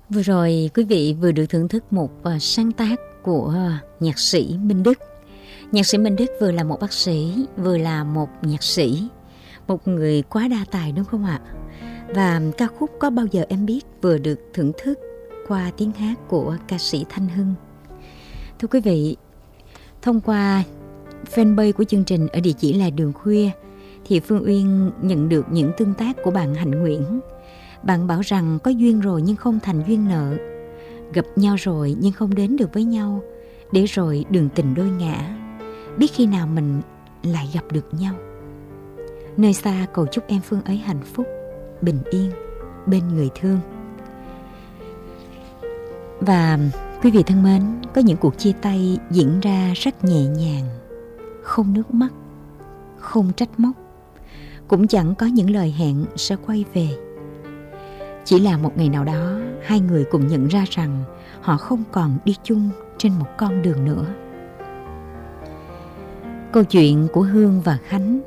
Vừa rồi quý vị vừa được thưởng thức một sáng tác của nhạc sĩ Minh Đức. Nhạc sĩ Minh Đức vừa là một bác sĩ, vừa là một nhạc sĩ, một người quá đa tài đúng không ạ? Và ca khúc Có Bao Giờ Em Biết vừa được thưởng thức qua tiếng hát của ca sĩ Thanh Hưng. Thưa quý vị, thông qua fanpage của chương trình ở địa chỉ là Đường Khuya thì Phương Uyên nhận được những tương tác của bạn Hạnh Nguyễn. Bạn bảo rằng có duyên rồi nhưng không thành duyên nợ, gặp nhau rồi nhưng không đến được với nhau, để rồi đường tình đôi ngã, biết khi nào mình lại gặp được nhau. Nơi xa cầu chúc em Phương ấy hạnh phúc, bình yên bên người thương. Và quý vị thân mến, có những cuộc chia tay diễn ra rất nhẹ nhàng, không nước mắt, không trách móc, cũng chẳng có những lời hẹn sẽ quay về. Chỉ là một ngày nào đó, hai người cùng nhận ra rằng họ không còn đi chung trên một con đường nữa. Câu chuyện của Hương và Khánh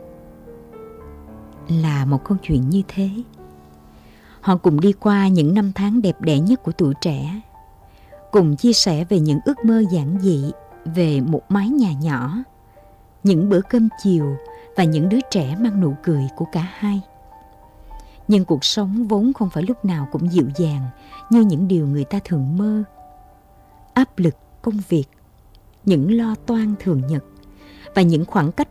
là một câu chuyện như thế. Họ cùng đi qua những năm tháng đẹp đẽ nhất của tuổi trẻ, cùng chia sẻ về những ước mơ giản dị, về một mái nhà nhỏ, những bữa cơm chiều và những đứa trẻ mang nụ cười của cả hai. Nhưng cuộc sống vốn không phải lúc nào cũng dịu dàng như những điều người ta thường mơ. Áp lực công việc, những lo toan thường nhật và những khoảng cách